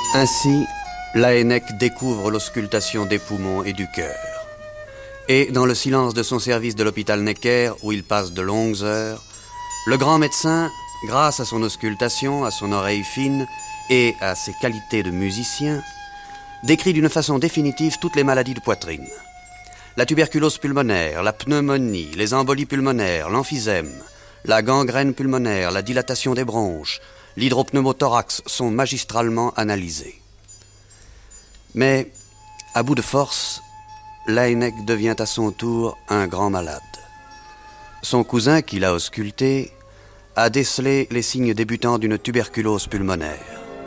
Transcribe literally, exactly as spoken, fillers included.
Ainsi, Laënnec découvre l'auscultation des poumons et du cœur. Et dans le silence de son service de l'hôpital Necker, où il passe de longues heures, le grand médecin, grâce à son auscultation, à son oreille fine et à ses qualités de musicien, décrit d'une façon définitive toutes les maladies de poitrine. La tuberculose pulmonaire, la pneumonie, les embolies pulmonaires, l'emphysème, la gangrène pulmonaire, la dilatation des bronches, l'hydropneumothorax sont magistralement analysés. Mais, à bout de force, Laënnec devient à son tour un grand malade. Son cousin, qui l'a ausculté, a décelé les signes débutants d'une tuberculose pulmonaire.